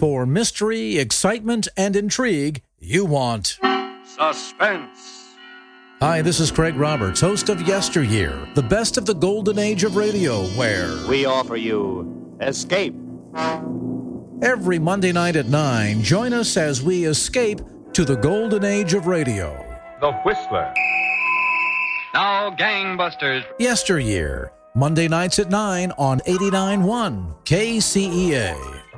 For mystery, excitement, and intrigue, you want Suspense. Hi, this is Craig Roberts, host of Yesteryear, the best of the golden age of radio, where We offer you Escape. every Monday night at 9, join us as we escape to the golden age of radio. The Whistler. Now, gangbusters. Yesteryear, Monday nights at 9 on 89.1 KCEA.